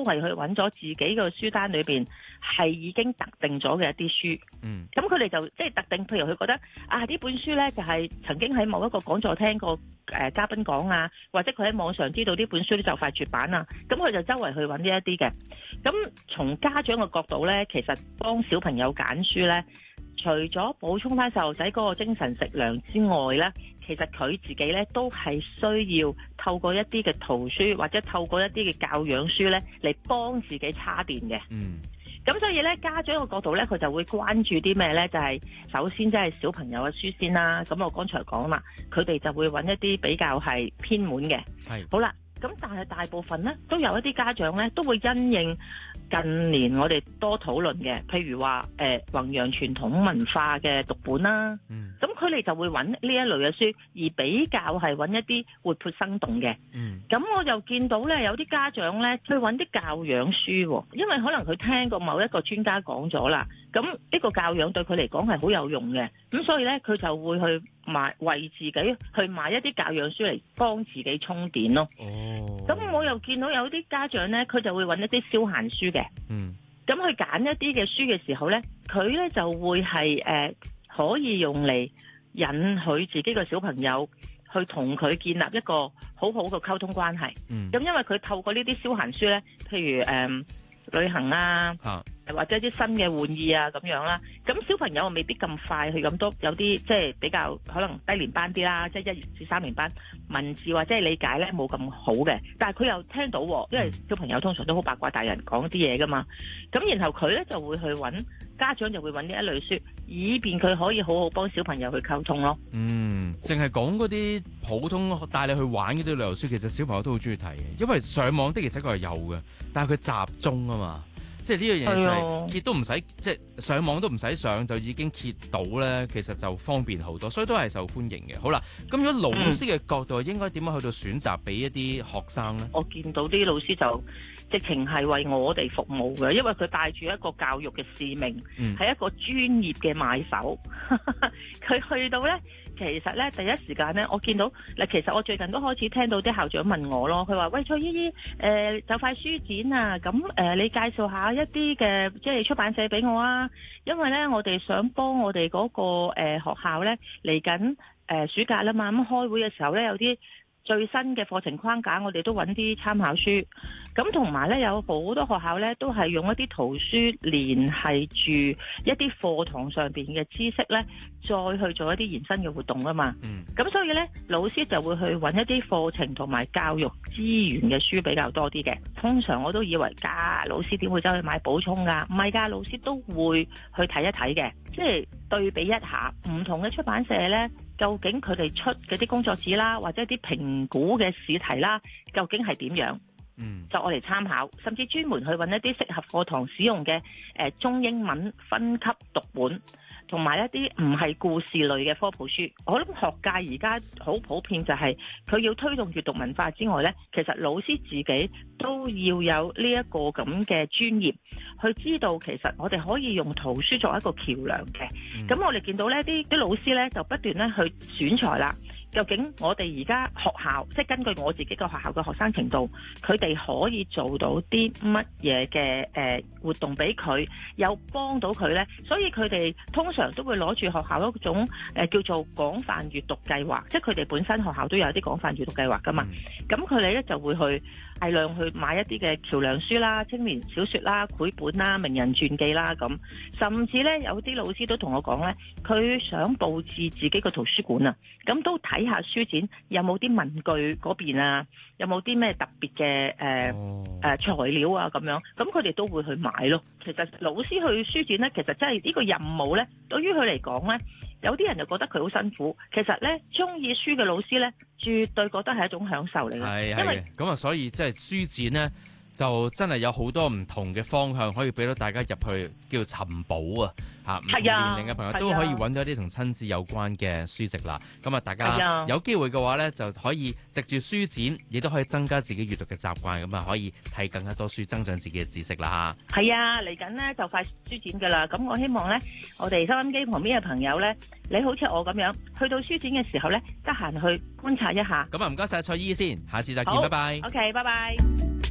都係去揾咗自己個書單裏邊係已經特定咗嘅一啲書。咁佢哋就即係特定，譬如佢覺得呢本書呢就係曾經喺某一個講座聽過嘉賓講啊，或者佢喺網上知道呢本書就快絕版啊，咁佢就周圍去揾呢一啲嘅。咁從家長嘅角度呢，其實幫小朋友揀書呢，除咗補充翻細路仔嗰個精神食糧之外呢，其實佢自己呢都係需要透過一啲嘅圖書或者透過一啲嘅教養書呢嚟幫自己叉電嘅。咁所以呢，家長嘅角度呢，佢就會關注啲咩呢？就係首先即係小朋友嘅書先啦。咁我剛才講啦，佢哋就會揾一啲比較係偏門嘅。好啦，咁但係大部分呢，都有一啲家長呢，都會因應近年我哋多討論嘅，譬如話弘揚傳統文化嘅讀本啦。咁佢哋就會揾呢一類嘅書，而比較係揾一啲活潑生動嘅。咁我就見到呢，有啲家長呢，去揾啲教養書喎，因為可能佢聽過某一個專家講咗啦。咁呢個教養對佢嚟講係好有用嘅，咁所以呢，佢就會去為自己去買一啲教養書嚟幫自己充電咯。咁我又見到有啲家長呢，佢就會揾一啲消閒書嘅。咁去揀一啲嘅書嘅時候呢，佢呢就會係可以用嚟引許自己個小朋友去同佢建立一個好好嘅溝通關係。咁因為佢透過呢啲消閒書呢，譬如旅行啊，或者啲新嘅玩意啊咁樣啦，咁小朋友未必咁快去咁多，有啲即係比較可能低年班啲啦，即係1至3年班文字或者係理解咧冇咁好嘅，但係佢又聽到，因為小朋友通常都好八卦大人講啲嘢噶嘛，咁然後佢咧就會去揾家長就會揾呢一類書，以便佢可以好好幫小朋友去溝通咯。 淨係講嗰啲普通帶你去玩嗰啲旅遊書，其實小朋友都好中意睇嘅，因為上網的而且確係有嘅，但係佢集中啊嘛。即係呢樣嘢就係揭都唔使，即係上網都唔使上就已經揭到咧，其實就方便好多，所以都係受歡迎嘅。好啦，咁如果老師嘅角度，應該點樣去到選擇俾一啲學生咧？我見到啲老師就直情係為我哋服務嘅，因為佢帶住一個教育嘅使命，係一個專業嘅買手。佢去到咧。其實咧，第一時間咧，我見到嗱，其實我最近都開始聽到啲校長問我咯，佢話：喂，蔡姨姨，就快書展啊，咁你介紹下一啲嘅即係出版社俾我啊，因為咧我哋想幫我哋嗰個學校咧嚟緊暑假啦嘛，咁開會嘅時候咧有啲最新嘅課程框架，我哋都揾啲參考書，咁同埋咧有好多學校咧都係用一啲圖書聯繫住一啲課堂上邊嘅知識咧，再去做一啲延伸嘅活動啊嘛。咁所以咧，老師就會去揾一啲課程同埋教育資源嘅書比較多啲嘅。通常我都以為老師點會走去買補充㗎？唔係㗎，老師都會去睇一睇嘅，即係對比一下唔同嘅出版社咧。究竟佢哋出嗰啲工作紙啦，或者啲評估嘅試題啦，究竟係點樣？就我嚟參考，甚至專門去揾一啲適合課堂使用嘅中英文分級讀本，同埋一啲唔係故事類嘅科普書。我諗學界而家好普遍就係佢要推動閱讀文化之外呢，其實老師自己都要有呢一個咁嘅專業，去知道其實我哋可以用圖書作為一個橋梁嘅。咁我哋見到呢啲老師呢，就不斷咧去選材啦。究竟我哋而家學校，即係根據我自己個學校嘅學生程度，佢哋可以做到啲乜嘢嘅活動俾佢，又幫到佢呢？所以佢哋通常都會攞住學校一種叫做廣泛閱讀計劃，即係佢哋本身學校都有啲廣泛閱讀計劃噶嘛。咁佢哋咧就會去大量去買一啲嘅橋梁書啦、青年小說啦、繪本啦、名人傳記啦咁，甚至咧有啲老師都同我講咧，佢想佈置自己個圖書館啊，咁都睇下書展有冇啲文具嗰邊啊，有冇啲咩特別嘅材料啊咁樣，咁佢哋都會去買咯。其實老師去書展咧，其實真係呢個任務咧，對於佢嚟講咧，有啲人就覺得佢好辛苦，其實咧中意書嘅老師咧，絕對覺得係一種享受嚟嘅。因為咁啊，所以即係書展咧，就真係有好多唔同嘅方向可以俾到大家入去，叫尋寶啊！唔同年齡嘅朋友都可以揾到一啲同親子有關嘅書籍啦。咁啊，大家有機會嘅話咧，就可以藉住書展，亦都可以增加自己閱讀嘅習慣，咁啊可以睇更加多書，增長自己嘅知識啦嚇。係啊，嚟緊咧就快書展㗎啦。咁我希望咧，我哋收音機旁邊嘅朋友咧，你好似我咁樣，去到書展嘅時候咧，得閒去觀察一下。咁啊，唔該晒蔡姨先，下次再見，拜拜。OK，拜拜。